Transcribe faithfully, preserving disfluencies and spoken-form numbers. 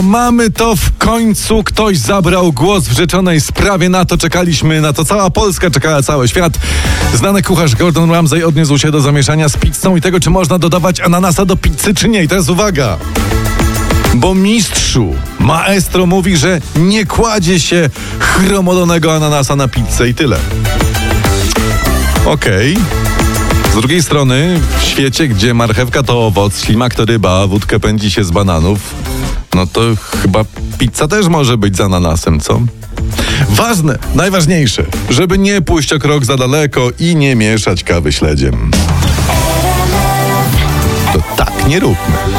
Mamy to w końcu. Ktoś zabrał głos w rzeczonej sprawie. Na to czekaliśmy, na to cała Polska czekała, cały świat. Znany kucharz Gordon Ramsay odniósł się do zamieszania z pizzą i tego, czy można dodawać ananasa do pizzy, czy nie. I teraz uwaga. Bo mistrzu, maestro mówi, że nie kładzie się chromolonego ananasa na pizzę i tyle. Okej. Okay. Z drugiej strony, w świecie, gdzie marchewka to owoc, ślimak to ryba, a wódkę pędzi się z bananów, no to chyba pizza też może być z ananasem, co? Ważne, najważniejsze, żeby nie pójść o krok za daleko i nie mieszać kawy śledziem. To tak nie róbmy.